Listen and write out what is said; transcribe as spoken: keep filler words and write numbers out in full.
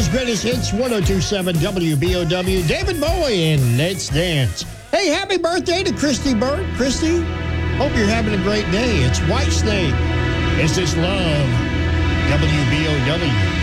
Greatest Hits, one oh two point seven W B O W. David Bowie and Let's Dance. Hey, happy birthday to Christy Bird. Christy, hope you're having a great day. It's Whitesnake. It's this love. W B O W.